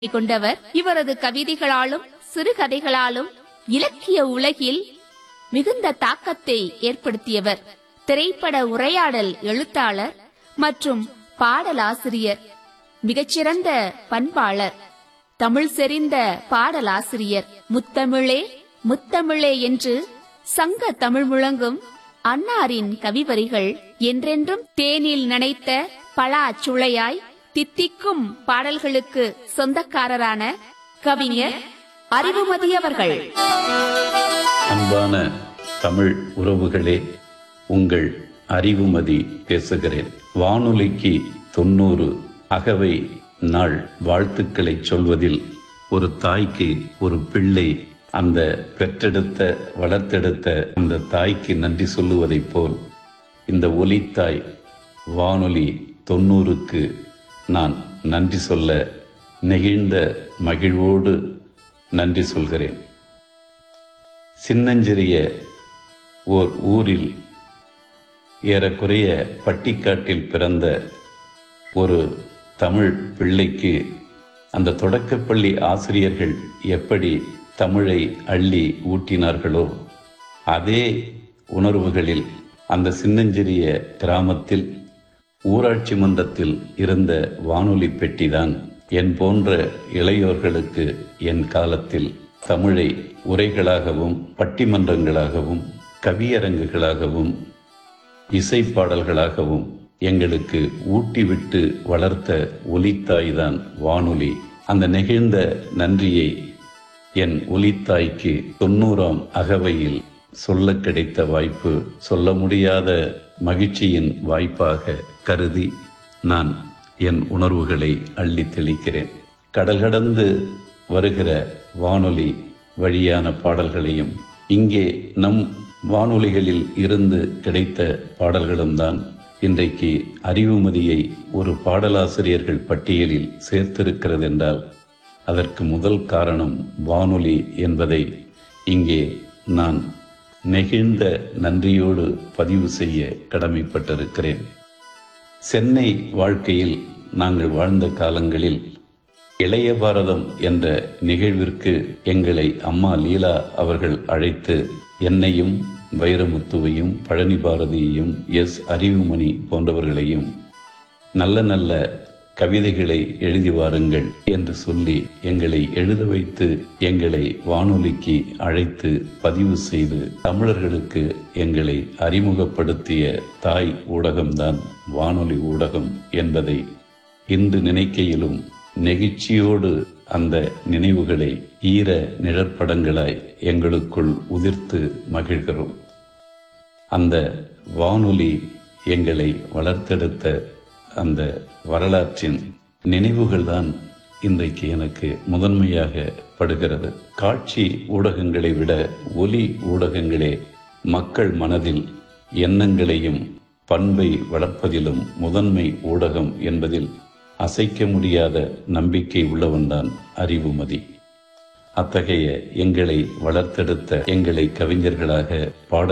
கொண்டவர். இவரது கவிதைகளாலும் சிறுகதைகளாலும் இலக்கிய உலகில் மிகுந்த தாக்கத்தை ஏற்படுத்தியவர். திரைப்பட உரையாடல் எழுத்தாளர் மற்றும் பாடலாசிரியர், மிகச்சிறந்த பண்பாளர், தமிழ் செறிந்த பாடலாசிரியர். முத்தமிழே முத்தமிழே என்று சங்க தமிழ் முழங்கும் அன்னாரின் கவிவரிகள் என்றென்றும் தேனில் நனைத்த பலா சுளையாய் தித்திக்கும் பாடல்களுக்கு சொந்தக்காரரான கவிஞர் அறிவுமதி அவர்கள். அன்பான தமிழ் உறவுகளே, உங்கள் அறிவுமதி பேசுகிறேன். வானொலிக்கு 90 அகவை நாள் வாழ்த்துக்களை சொல்வதில் ஒரு தாய்க்கு ஒரு பிள்ளை அந்த பெற்றெடுத்த வளர்த்தெடுத்த அந்த தாய்க்கு நன்றி சொல்லுவதைப் போல் இந்த ஒலித்தாய் வானொலி 90க்கு நான் நன்றி சொல்ல நெகிழ்ந்த மகிழ்வோடு நன்றி சொல்கிறேன். சின்னஞ்சிறிய ஓர் ஊரில் ஏறக்குறைய பட்டிக்காட்டில் பிறந்த ஒரு தமிழ் பிள்ளைக்கு அந்த தொடக்கப்பள்ளி ஆசிரியர்கள் எப்படி தமிழை அள்ளி ஊட்டினார்களோ அதே உணர்வுகளில் அந்த சின்னஞ்சிறிய கிராமத்தில் ஊராட்சி மன்றத்தில் இருந்த வானொலி பெட்டிதான் என் போன்ற இளையோர்களுக்கு என் காலத்தில் தமிழை உரைகளாகவும் பட்டிமன்றங்களாகவும் கவியரங்குகளாகவும் இசைப்பாடல்களாகவும் எங்களுக்கு ஊட்டிவிட்டு வளர்த்த ஒலித்தாய்தான் வானொலி. அந்த நெகிழ்ந்த நன்றியை என் ஒலித்தாய்க்கு 90ஆம் அகவையில் சொல்ல கிடைத்த வாய்ப்பு சொல்ல முடியாத மகிழ்ச்சியின் வாய்ப்பாக கருதி நான் என் உணர்வுகளை அள்ளி தெளிக்கிறேன். கடல் கடந்து வருகிற வானொலி வழியான பாடல்களையும் இங்கே நம் வானொலிகளில் இருந்து கிடைத்த பாடல்களும் தான் இன்றைக்கு அறிவுமதியை ஒரு பாடலாசிரியர்கள் பட்டியலில் சேர்த்திருக்கிறது என்றால் அதற்கு முதல் காரணம் வானொலி என்பதை இங்கே நான் நெகிழ்ந்த நன்றியோடு பதிவு செய்ய கடமைப்பட்டிருக்கிறேன். சென்னை வாழ்க்கையில் நாங்கள் வாழ்ந்த காலங்களில் இளைய பாரதம் என்ற நிகழ்விற்கு எங்களை அம்மா லீலா அவர்கள் அழைத்து என்னையும் வைரமுத்துவையும் பழனி பாரதியையும் எஸ் அறிவுமணி போன்றவர்களையும் நல்ல நல்ல கவிதைகளை எழுதி வாருங்கள் என்று சொல்லி எங்களை எழுத வைத்து எங்களை வானொலிக்கு அழைத்து பதிவு செய்து தமிழர்களுக்கு எங்களை அறிமுகப்படுத்திய தாய் ஊடகம்தான் வானொலி ஊடகம் என்பதை இன்று நினைக்கையிலும் நெகிழ்ச்சியோடு அந்த நினைவுகளை ஈர நிழற்படங்களாய் எங்களுக்குள் உதிர்த்து மகிழ்கிறோம். அந்த வானொலி எங்களை வளர்த்தெடுத்த அந்த வரலாற்றின் நினைவுகள்தான் இன்றைக்கு எனக்கு முதன்மையாக படுகிறது. காட்சி ஊடகங்களை விட ஒலி ஊடகங்களே மக்கள் மனதில் எண்ணங்களையும் பண்பை வளர்ப்பதிலும் முதன்மை ஊடகம் என்பதில் அசைக்க முடியாத நம்பிக்கை உள்ளவன்தான் அறிவுமதி. அத்தகைய எங்களை வளர்த்தெடுத்த எங்களை கவிஞர்களாக பாட